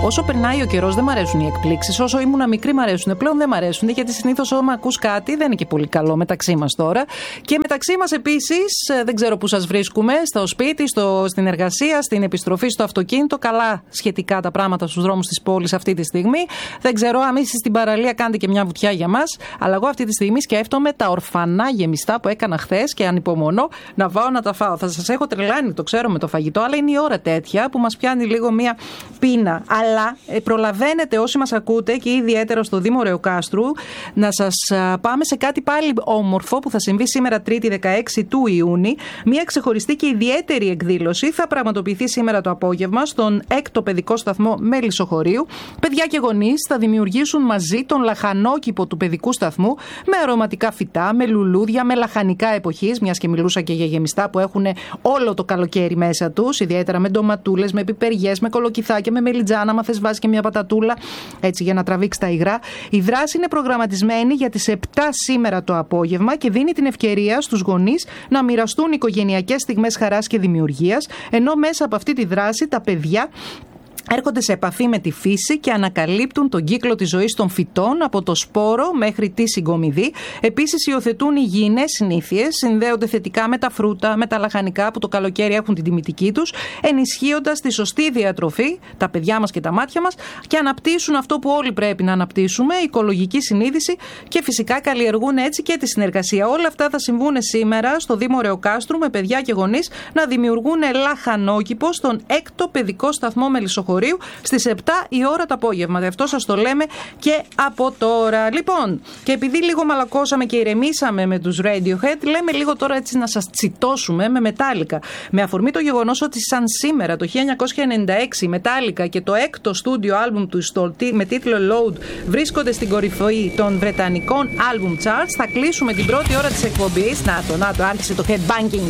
Όσο περνάει ο καιρός δεν μ' αρέσουν οι εκπλήξεις. Όσο ήμουν μικρή μ' αρέσουν. Πλέον δεν μ' αρέσουν, γιατί συνήθως όταν ακούς κάτι δεν είναι και πολύ καλό μεταξύ μας τώρα. Και μεταξύ μας επίσης, δεν ξέρω πού σας βρίσκουμε, στο σπίτι, στην εργασία, στην επιστροφή, στο αυτοκίνητο. Καλά σχετικά τα πράγματα στους δρόμους της πόλης αυτή τη στιγμή. Δεν ξέρω αν εσείς στην παραλία κάνετε και μια βουτιά για μας. Αλλά εγώ αυτή τη στιγμή σκέφτομαι τα ορφανά γεμιστά που έκανα χθες και ανυπομονώ να πάω να τα φάω. Θα σας έχω τρελάνει, το ξέρω, με το φαγητό, αλλά είναι η ώρα τέτοια που μας πιάνει λίγο μια πείνα. Αλλά προλαβαίνετε όσοι μας ακούτε και ιδιαίτερα στο Δήμο Ρεοκάστρου να σας πάμε σε κάτι πάλι όμορφο που θα συμβεί σήμερα Τρίτη 16 του Ιούνιου. Μια ξεχωριστή και ιδιαίτερη εκδήλωση θα πραγματοποιηθεί σήμερα το απόγευμα στον 6ο παιδικό σταθμό Μελισσοχωρίου. Παιδιά και γονείς θα δημιουργήσουν μαζί τον λαχανόκηπο του παιδικού σταθμού με αρωματικά φυτά, με λουλούδια, με λαχανικά εποχής, μιας και μιλούσα και για γεμιστά που έχουν όλο το καλοκαίρι μέσα τους, ιδιαίτερα με ντοματούλες, με πιπεριές, με κολοκυθάκια, με μελιτζάνα, άμα θες βάζεις και μια πατατούλα, έτσι για να τραβήξει τα υγρά. Η δράση είναι προγραμματισμένη για τις 7 σήμερα το απόγευμα και δίνει την ευκαιρία στους γονείς να μοιραστούν οικογενειακές στιγμές χαράς και δημιουργίας, ενώ μέσα από αυτή τη δράση τα παιδιά έρχονται σε επαφή με τη φύση και ανακαλύπτουν τον κύκλο της ζωής των φυτών από το σπόρο μέχρι τη συγκομιδή. Επίσης, υιοθετούν υγιεινές συνήθειες, συνδέονται θετικά με τα φρούτα, με τα λαχανικά που το καλοκαίρι έχουν την τιμητική τους, ενισχύοντας τη σωστή διατροφή, τα παιδιά μας και τα μάτια μας, και αναπτύσσουν αυτό που όλοι πρέπει να αναπτύσσουμε, οικολογική συνείδηση, και φυσικά καλλιεργούν έτσι και τη συνεργασία. Όλα αυτά θα συμβούν σήμερα στο Δήμο Ρεοκάστρου με παιδιά και γονείς να δημιουργούν λαχανόκηπο στον 6ο παιδικό σταθμό Μελισσοχωρίου στις 7 η ώρα το απόγευμα. Αυτό σας το λέμε και από τώρα. Λοιπόν, και επειδή λίγο μαλακώσαμε και ηρεμήσαμε με τους Radiohead, λέμε λίγο τώρα έτσι να σας τσιτώσουμε με Metallica. Με αφορμή το γεγονός ότι σαν σήμερα το 1996 η Metallica και το 6ο στούντιο άλμπουμ του με τίτλο Load βρίσκονται στην κορυφή των βρετανικών album charts, θα κλείσουμε την πρώτη ώρα της εκπομπής. Να το, άρχισε το headbanging.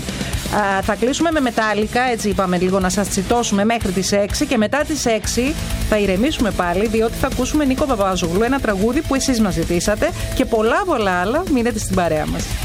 Θα κλείσουμε με Metallica, έτσι είπαμε λίγο να σας τσιτώσουμε μέχρι τις 6 και μετά τις 6 θα ηρεμήσουμε πάλι, διότι θα ακούσουμε Νίκο Παπαζόγλου, ένα τραγούδι που εσείς μας ζητήσατε και πολλά άλλα. Μείνετε στην παρέα μας.